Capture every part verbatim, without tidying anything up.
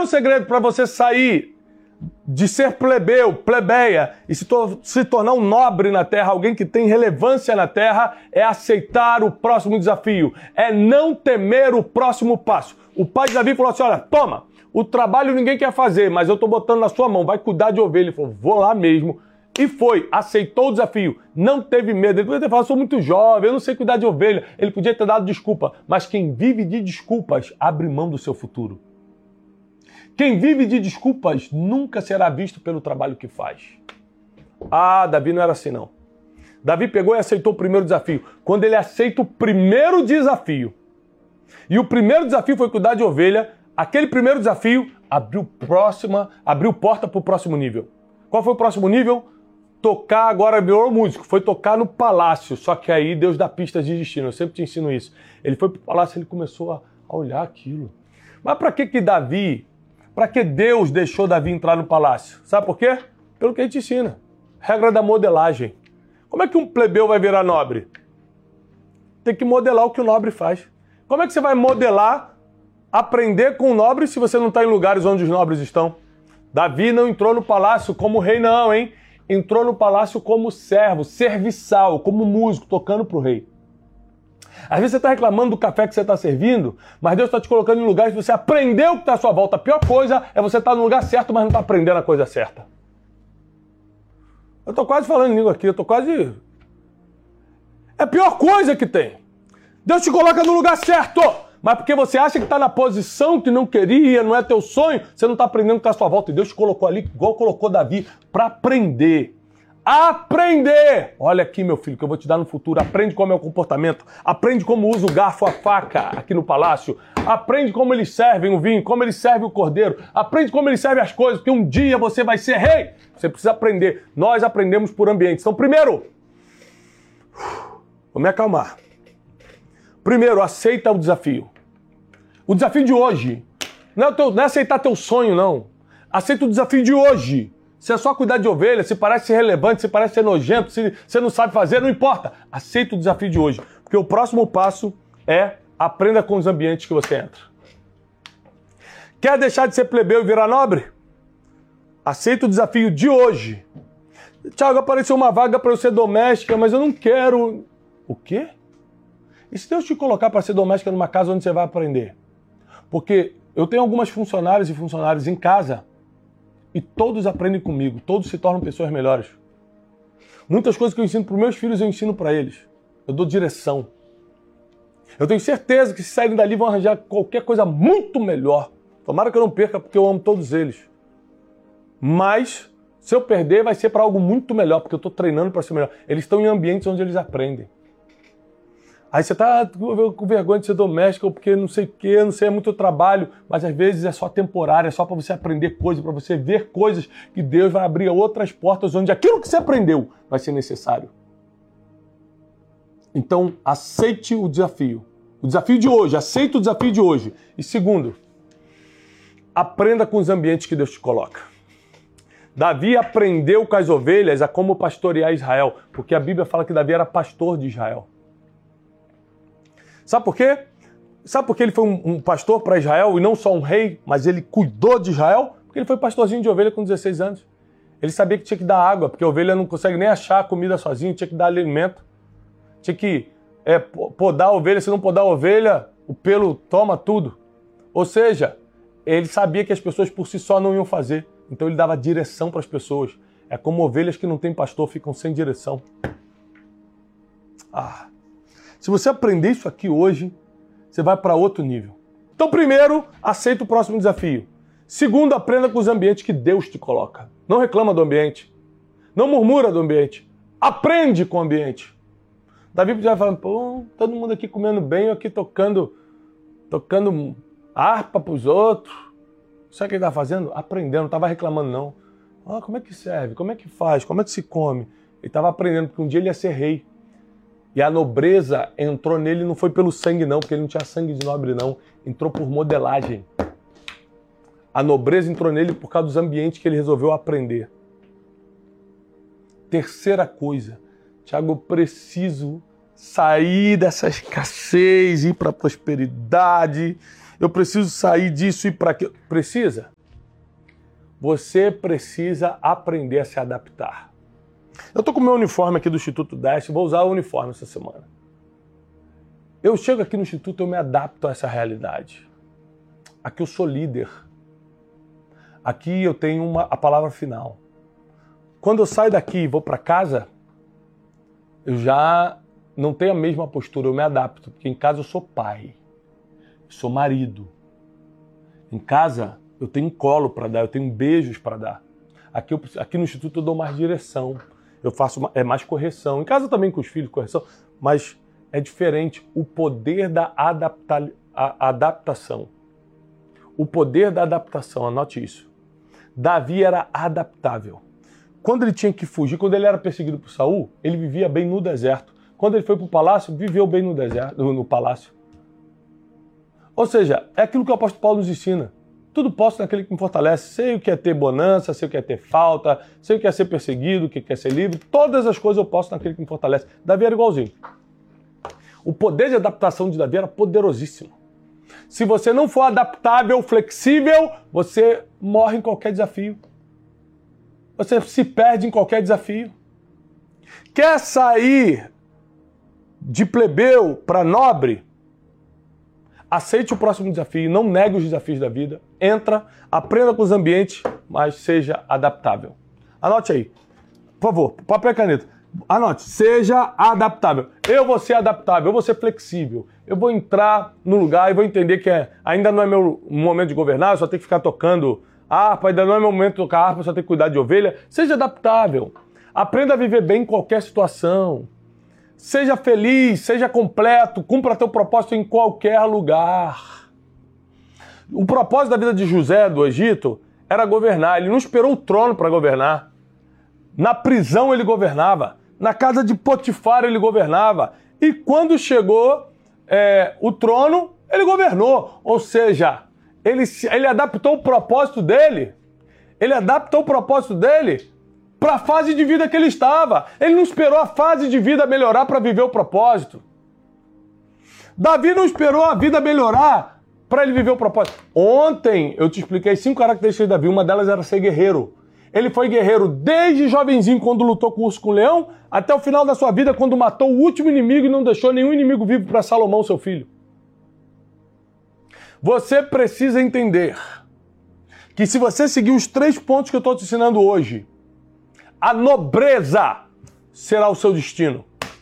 o segredo para você sair de ser plebeu, plebeia e se, to se tornar um nobre na terra, alguém que tem relevância na terra, é aceitar o próximo desafio, é não temer o próximo passo. O pai de Davi falou assim, olha, toma, o trabalho ninguém quer fazer, mas eu estou botando na sua mão, vai cuidar de ovelha. Ele falou, vou lá mesmo. E foi, aceitou o desafio, não teve medo. Ele podia ter falado, sou muito jovem, eu não sei cuidar de ovelha. Ele podia ter dado desculpa, mas quem vive de desculpas abre mão do seu futuro. Quem vive de desculpas nunca será visto pelo trabalho que faz. Ah, Davi não era assim não. Davi pegou e aceitou o primeiro desafio. Quando ele aceita o primeiro desafio, e o primeiro desafio foi cuidar de ovelha, aquele primeiro desafio abriu, próxima, abriu porta para o próximo nível. Qual foi o próximo nível? Tocar, agora virou músico, foi tocar no palácio. Só que aí Deus dá pistas de destino, eu sempre te ensino isso. Ele foi para o palácio e ele começou a, a olhar aquilo. Mas para que que Davi... Para que Deus deixou Davi entrar no palácio? Sabe por quê? Pelo que a gente ensina. Regra da modelagem. Como é que um plebeu vai virar nobre? Tem que modelar o que o nobre faz. Como é que você vai modelar, aprender com o nobre se você não está em lugares onde os nobres estão? Davi não entrou no palácio como rei não, hein? Entrou no palácio como servo, serviçal, como músico, tocando para o rei. Às vezes você está reclamando do café que você está servindo, mas Deus está te colocando em lugares que você aprendeu o que está à sua volta. A pior coisa é você estar no lugar certo, mas não está aprendendo a coisa certa. Eu estou quase falando em língua aqui, eu estou quase... É a pior coisa que tem. Deus te coloca no lugar certo, mas porque você acha que está na posição que não queria, não é teu sonho, você não está aprendendo o que está à sua volta. E Deus te colocou ali, igual colocou Davi, para aprender. Aprender! Olha aqui, meu filho, que eu vou te dar no futuro. Aprende como é o comportamento. Aprende como usa o garfo, a faca aqui no palácio. Aprende como eles servem o vinho, como eles servem o cordeiro. Aprende como eles servem as coisas, porque um dia você vai ser rei. Você precisa aprender. Nós aprendemos por ambiente. Então, primeiro, vou me acalmar. Primeiro, aceita o desafio. O desafio de hoje. Não é, teu, não é aceitar teu sonho, não. Aceita o desafio de hoje. Se é só cuidar de ovelha, se parece ser relevante, se parece ser nojento, se você não sabe fazer, não importa. Aceita o desafio de hoje. Porque o próximo passo é aprenda com os ambientes que você entra. Quer deixar de ser plebeu e virar nobre? Aceita o desafio de hoje. Tiago, apareceu uma vaga para eu ser doméstica, mas eu não quero... O quê? E se Deus te colocar para ser doméstica numa casa onde você vai aprender? Porque eu tenho algumas funcionárias e funcionários em casa e todos aprendem comigo, todos se tornam pessoas melhores. Muitas coisas que eu ensino para os meus filhos, eu ensino para eles. Eu dou direção. Eu tenho certeza que se saírem dali vão arranjar qualquer coisa muito melhor. Tomara que eu não perca, porque eu amo todos eles. Mas, se eu perder, vai ser para algo muito melhor, porque eu estou treinando para ser melhor. Eles estão em ambientes onde eles aprendem. Aí você está com vergonha de ser doméstico, porque não sei o quê, não sei, é muito trabalho, mas às vezes é só temporário, é só para você aprender coisas, para você ver coisas que Deus vai abrir outras portas onde aquilo que você aprendeu vai ser necessário. Então, aceite o desafio. O desafio de hoje, aceite o desafio de hoje. E segundo, aprenda com os ambientes que Deus te coloca. Davi aprendeu com as ovelhas a como pastorear Israel, porque a Bíblia fala que Davi era pastor de Israel. Sabe por quê? Sabe por que ele foi um, um pastor para Israel e não só um rei, mas ele cuidou de Israel? Porque ele foi pastorzinho de ovelha com dezesseis anos. Ele sabia que tinha que dar água, porque a ovelha não consegue nem achar comida sozinha, tinha que dar alimento. Tinha que é, podar a ovelha, se não podar a ovelha, o pelo toma tudo. Ou seja, ele sabia que as pessoas por si só não iam fazer. Então ele dava direção para as pessoas. É como ovelhas que não têm pastor, ficam sem direção. Ah... Se você aprender isso aqui hoje, você vai para outro nível. Então, primeiro, aceita o próximo desafio. Segundo, aprenda com os ambientes que Deus te coloca. Não reclama do ambiente. Não murmura do ambiente. Aprende com o ambiente. Davi podia falar, pô, todo mundo aqui comendo bem, eu aqui tocando, tocando harpa para os outros. Sabe o que ele estava fazendo? Aprendendo, não estava reclamando não. Ah, como é que serve? Como é que faz? Como é que se come? Ele estava aprendendo, porque um dia ele ia ser rei. E a nobreza entrou nele, não foi pelo sangue não, porque ele não tinha sangue de nobre não, entrou por modelagem. A nobreza entrou nele por causa dos ambientes que ele resolveu aprender. Terceira coisa, Tiago, eu preciso sair dessa escassez, ir para a prosperidade, eu preciso sair disso e ir para aquilo. Precisa? Você precisa aprender a se adaptar. Eu estou com o meu uniforme aqui do Instituto Dash, vou usar o uniforme essa semana. Eu chego aqui no Instituto, eu me adapto a essa realidade. Aqui eu sou líder. Aqui eu tenho uma, a palavra final. Quando eu saio daqui e vou para casa, eu já não tenho a mesma postura, eu me adapto. Porque em casa eu sou pai, eu sou marido. Em casa eu tenho um colo para dar, eu tenho beijos para dar. Aqui, eu, aqui no Instituto eu dou mais direção, eu faço uma, é mais correção. Em casa também com os filhos, correção, mas é diferente o poder da adapta, a, adaptação. O poder da adaptação, anote isso. Davi era adaptável. Quando ele tinha que fugir, quando ele era perseguido por Saul, ele vivia bem no deserto. Quando ele foi para o palácio, viveu bem no deserto, no palácio. Ou seja, é aquilo que o apóstolo Paulo nos ensina. Tudo posso naquele que me fortalece. Sei o que é ter bonança, sei o que é ter falta, sei o que é ser perseguido, o que é ser livre. Todas as coisas eu posso naquele que me fortalece. Davi era igualzinho. O poder de adaptação de Davi era poderosíssimo. Se você não for adaptável, flexível, você morre em qualquer desafio. Você se perde em qualquer desafio. Quer sair de plebeu para nobre? Aceite o próximo desafio, não negue os desafios da vida. Entra, aprenda com os ambientes, mas seja adaptável. Anote aí, por favor, papel e caneta. Anote, seja adaptável. Eu vou ser adaptável, eu vou ser flexível. Eu vou entrar no lugar e vou entender que é, ainda não é meu momento de governar, eu só tenho que ficar tocando harpa, ainda não é meu momento de tocar harpa, eu só tenho que cuidar de ovelha. Seja adaptável. Aprenda a viver bem em qualquer situação. Seja feliz, seja completo, cumpra teu propósito em qualquer lugar. O propósito da vida de José do Egito era governar. Ele não esperou o trono para governar. Na prisão ele governava. Na casa de Potifar ele governava. E quando chegou é, o trono, ele governou. Ou seja, ele, ele adaptou o propósito dele. Ele adaptou o propósito dele para a fase de vida que ele estava. Ele não esperou a fase de vida melhorar para viver o propósito. Davi não esperou a vida melhorar para ele viver o propósito. Ontem eu te expliquei cinco características de Davi. Uma delas era ser guerreiro. Ele foi guerreiro desde jovenzinho, quando lutou com o urso com o leão, até o final da sua vida, quando matou o último inimigo e não deixou nenhum inimigo vivo para Salomão, seu filho. Você precisa entender que se você seguir os três pontos que eu estou te ensinando hoje, a nobreza será o seu destino.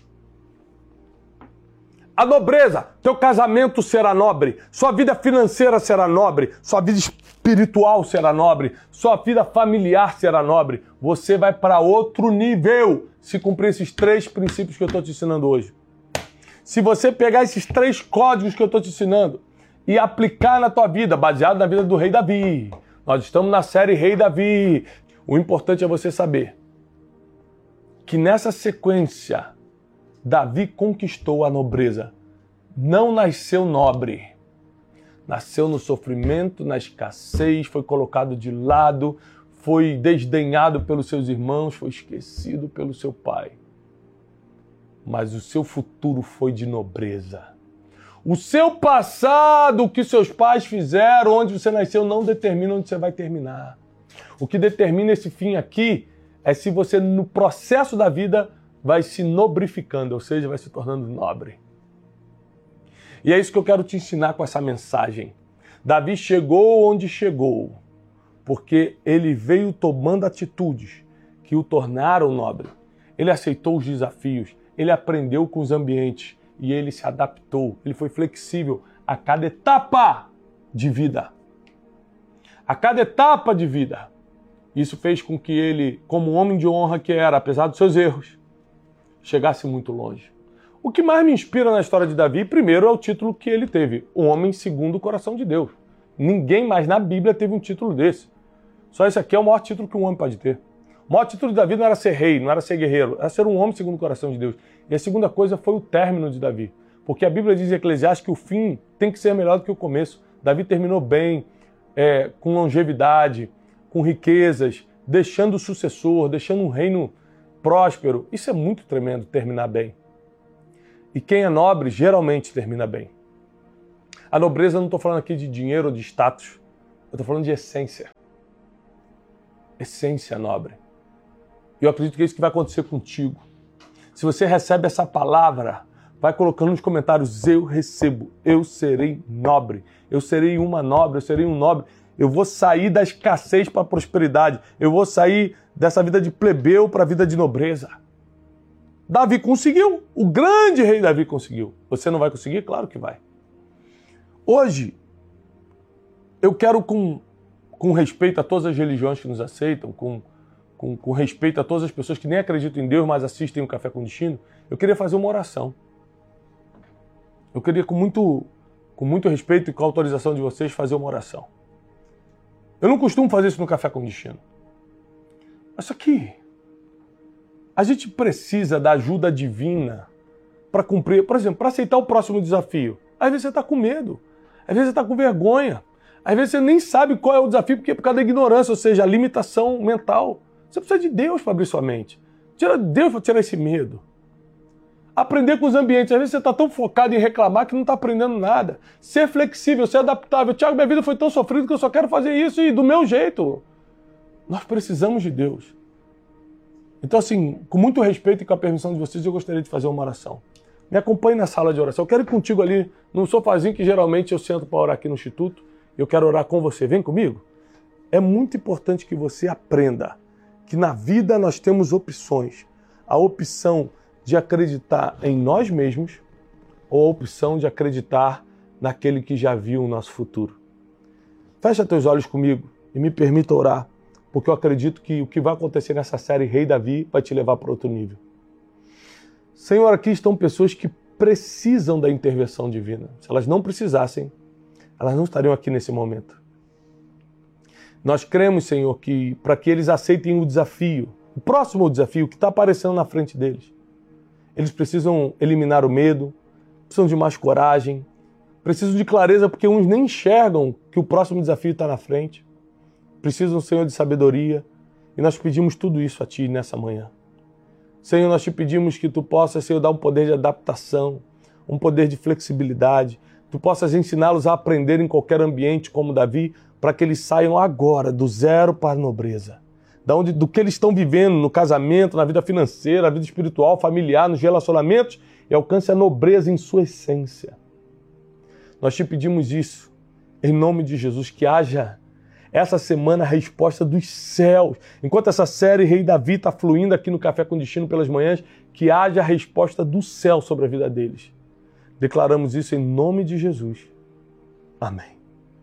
A nobreza, teu casamento será nobre, sua vida financeira será nobre, sua vida espiritual será nobre, sua vida familiar será nobre. Você vai para outro nível se cumprir esses três princípios que eu estou te ensinando hoje. Se você pegar esses três códigos que eu estou te ensinando e aplicar na tua vida, baseado na vida do rei Davi. Nós estamos na série Rei Davi. O importante é você saber que nessa sequência, Davi conquistou a nobreza. Não nasceu nobre. Nasceu no sofrimento, na escassez, foi colocado de lado, foi desdenhado pelos seus irmãos, foi esquecido pelo seu pai. Mas o seu futuro foi de nobreza. O seu passado, o que seus pais fizeram, onde você nasceu, não determina onde você vai terminar. O que determina esse fim aqui é se você, no processo da vida, vai se nobrificando, ou seja, vai se tornando nobre. E é isso que eu quero te ensinar com essa mensagem. Davi chegou onde chegou, porque ele veio tomando atitudes que o tornaram nobre. Ele aceitou os desafios, ele aprendeu com os ambientes e ele se adaptou, ele foi flexível a cada etapa de vida. A cada etapa de vida. Isso fez com que ele, como homem de honra que era, apesar dos seus erros, chegasse muito longe. O que mais me inspira na história de Davi, primeiro, é o título que ele teve, o homem segundo o coração de Deus. Ninguém mais na Bíblia teve um título desse. Só esse aqui é o maior título que um homem pode ter. O maior título de Davi não era ser rei, não era ser guerreiro, era ser um homem segundo o coração de Deus. E a segunda coisa foi o término de Davi. Porque a Bíblia diz em Eclesiastes que o fim tem que ser melhor do que o começo. Davi terminou bem, é, com longevidade, com riquezas, deixando o sucessor, deixando um reino próspero. Isso é muito tremendo, terminar bem. E quem é nobre geralmente termina bem. A nobreza, não estou falando aqui de dinheiro ou de status, eu estou falando de essência. essência nobre. E eu acredito que é isso que vai acontecer contigo. Se você recebe essa palavra, vai colocando nos comentários, eu recebo, eu serei nobre, eu serei uma nobre, eu serei um nobre, eu vou sair da escassez para a prosperidade, eu vou sair dessa vida de plebeu para a vida de nobreza. Davi conseguiu, o grande rei Davi conseguiu. Você não vai conseguir? Claro que vai. Hoje, eu quero, com, com respeito a todas as religiões que nos aceitam, com, com, com respeito a todas as pessoas que nem acreditam em Deus, mas assistem o Café com Destino, eu queria fazer uma oração. Eu queria, com muito, com muito respeito e com a autorização de vocês, fazer uma oração. Eu não costumo fazer isso no Café com Destino. Mas só que a gente precisa da ajuda divina para cumprir, por exemplo, para aceitar o próximo desafio. Às vezes você está com medo, às vezes você está com vergonha, às vezes você nem sabe qual é o desafio porque é por causa da ignorância, ou seja, a limitação mental. Você precisa de Deus para abrir sua mente. Tira Deus para tirar esse medo. Aprender com os ambientes. Às vezes você está tão focado em reclamar que não está aprendendo nada. Ser flexível, ser adaptável. Tiago, minha vida foi tão sofrida que eu só quero fazer isso e do meu jeito. Nós precisamos de Deus. Então, assim, com muito respeito e com a permissão de vocês, eu gostaria de fazer uma oração. Me acompanhe na sala de oração. Eu quero ir contigo ali num sofazinho que geralmente eu sento para orar aqui no Instituto. Eu quero orar com você. Vem comigo? É muito importante que você aprenda que na vida nós temos opções. A opção de acreditar em nós mesmos ou a opção de acreditar naquele que já viu o nosso futuro. Fecha teus olhos comigo e me permita orar, porque eu acredito que o que vai acontecer nessa série Rei Davi vai te levar para outro nível. Senhor, aqui estão pessoas que precisam da intervenção divina. Se elas não precisassem, elas não estariam aqui nesse momento. Nós cremos, Senhor, que para que eles aceitem o desafio, o próximo desafio que está aparecendo na frente deles, eles precisam eliminar o medo, precisam de mais coragem, precisam de clareza porque uns nem enxergam que o próximo desafio está na frente. Precisam, Senhor, de sabedoria e nós pedimos tudo isso a Ti nessa manhã. Senhor, nós Te pedimos que Tu possas, Senhor, dar um poder de adaptação, um poder de flexibilidade, Tu possas ensiná-los a aprender em qualquer ambiente como Davi, para que eles saiam agora do zero para a nobreza. Da onde, do que eles estão vivendo no casamento, na vida financeira, na vida espiritual, familiar, nos relacionamentos, e alcance a nobreza em sua essência. Nós Te pedimos isso, em nome de Jesus, que haja essa semana a resposta dos céus. Enquanto essa série Rei Davi está fluindo aqui no Café com Destino pelas manhãs, que haja a resposta do céu sobre a vida deles. Declaramos isso em nome de Jesus. Amém.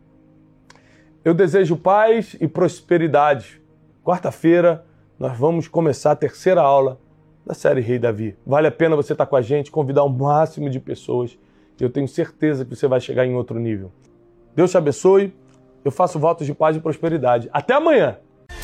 Eu desejo paz e prosperidade. Quarta-feira nós vamos começar a terceira aula da série Rei Davi. Vale a pena você estar com a gente, convidar o máximo de pessoas. Eu tenho certeza que você vai chegar em outro nível. Deus te abençoe. Eu faço votos de paz e prosperidade. Até amanhã!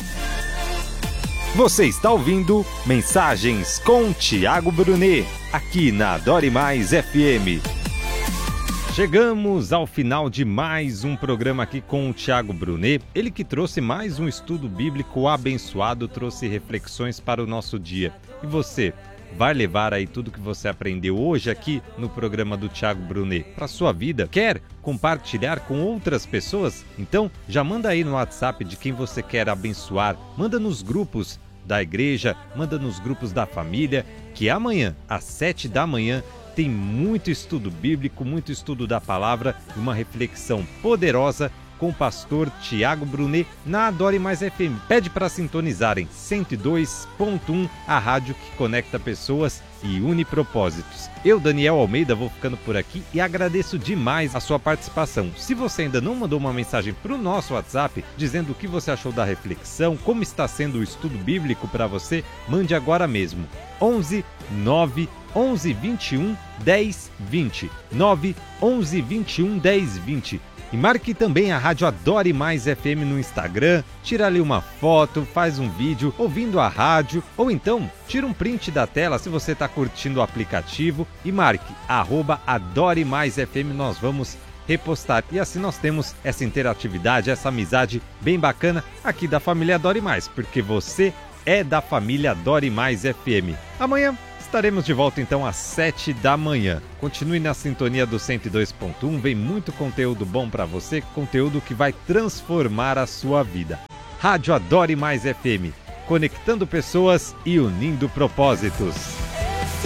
Você está ouvindo Mensagens com Tiago Brunet, aqui na Adore Mais F M. Chegamos ao final de mais um programa aqui com o Tiago Brunet. Ele que trouxe mais um estudo bíblico abençoado, trouxe reflexões para o nosso dia. E você, vai levar aí tudo que você aprendeu hoje aqui no programa do Tiago Brunet para a sua vida? Quer compartilhar com outras pessoas? Então já manda aí no WhatsApp de quem você quer abençoar. Manda nos grupos da igreja, manda nos grupos da família, que amanhã, às sete da manhã, tem muito estudo bíblico, muito estudo da palavra e uma reflexão poderosa com o pastor Tiago Brunet na Adore Mais F M. Pede para sintonizarem cento e dois ponto um, a rádio que conecta pessoas e une propósitos. Eu, Daniel Almeida, vou ficando por aqui e agradeço demais a sua participação. Se você ainda não mandou uma mensagem para o nosso WhatsApp dizendo o que você achou da reflexão, como está sendo o estudo bíblico para você, mande agora mesmo. onze nove onze vinte e um dez vinte. nove onze vinte e um dez vinte. E marque também a Rádio Adore Mais F M no Instagram, tira ali uma foto, faz um vídeo ouvindo a rádio, ou então tira um print da tela se você está curtindo o aplicativo e marque arroba Adore Mais F M, nós vamos repostar. E assim nós temos essa interatividade, essa amizade bem bacana aqui da família Adore Mais, porque você é da família Adore Mais F M. Amanhã estaremos de volta então às sete da manhã. Continue na sintonia do cento e dois ponto um, vem muito conteúdo bom para você, conteúdo que vai transformar a sua vida. Rádio Adore Mais F M, conectando pessoas e unindo propósitos.